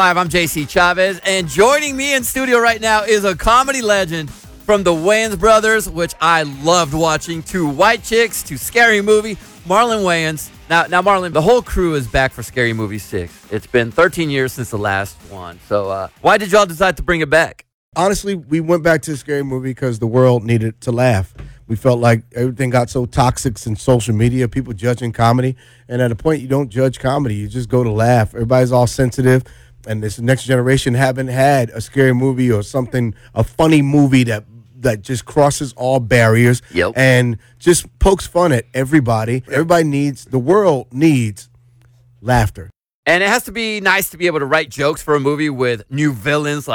Live, I'm JC Chavez, and joining me in studio right now is a comedy legend from the Wayans brothers, which I loved watching, to White Chicks, to Scary Movie, Marlon Wayans. Now, Marlon, the whole crew is back for Scary Movie 6. It's been 13 years since the last one. So why did y'all decide to bring it back? Honestly, we went back to the Scary Movie because the world needed to laugh. We felt like everything got so toxic in social media, people judging comedy. And at a point, you don't judge comedy. You just go to laugh. Everybody's all sensitive. And this next generation haven't had a scary movie or something, a funny movie that just crosses all barriers and just pokes fun at everybody. The world needs laughter. And it has to be nice to be able to write jokes for a movie with new villains